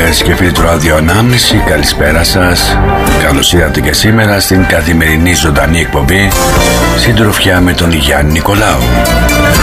φίλες και φίλοι του ραδιοανάμνηση, καλησπέρα σας. Καλώς ήρθατε και σήμερα στην καθημερινή ζωντανή εκπομπή Συντροφιά με τον Γιάννη Νικολάου.